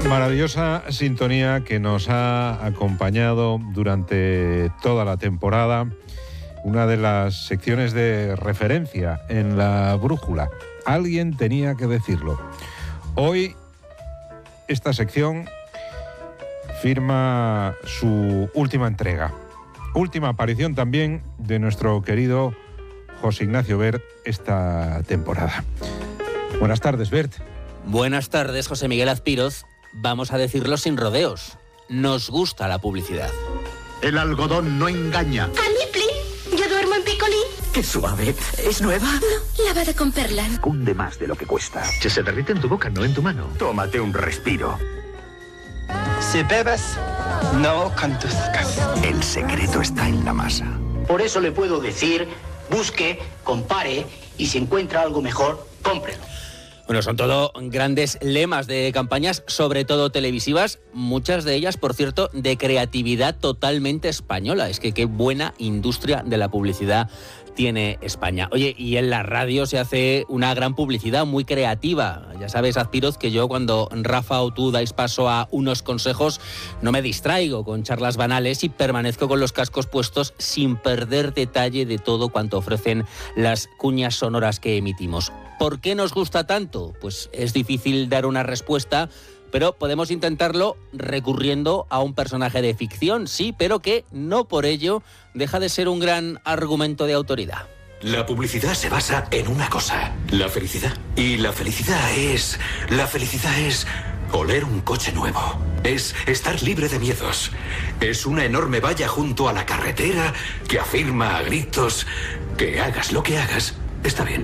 Maravillosa sintonía que nos ha acompañado durante toda la temporada, una de las secciones de referencia en La Brújula. Alguien tenía que decirlo. Hoy esta sección firma su última entrega, última aparición también de nuestro querido José Ignacio Bert esta temporada. Buenas tardes, Bert. Buenas tardes, José Miguel Azpiroz. Vamos a decirlo sin rodeos. Nos gusta la publicidad. El algodón no engaña. A mí, Plin. Yo duermo en picolín. ¡Qué suave! ¿Es nueva? No, lavada con Perlan. Cunde más de lo que cuesta. Que se derrite en tu boca, no en tu mano. Tómate un respiro. Si bebes, no conduzcas. El secreto está en la masa. Por eso le puedo decir, busque, compare y si encuentra algo mejor, cómprelo. Bueno, son todo grandes lemas de campañas, sobre todo televisivas, muchas de ellas, por cierto, de creatividad totalmente española. Es que qué buena industria de la publicidad tiene España. Oye, y en la radio se hace una gran publicidad muy creativa. Ya sabes, Azpiroz, que yo cuando Rafa o tú dais paso a unos consejos no me distraigo con charlas banales y permanezco con los cascos puestos sin perder detalle de todo cuanto ofrecen las cuñas sonoras que emitimos. ¿Por qué nos gusta tanto? Pues es difícil dar una respuesta, pero podemos intentarlo recurriendo a un personaje de ficción, sí, pero que no por ello deja de ser un gran argumento de autoridad. La publicidad se basa en una cosa, la felicidad. Y la felicidad es oler un coche nuevo. Es estar libre de miedos. Es una enorme valla junto a la carretera que afirma a gritos que hagas lo que hagas, está bien.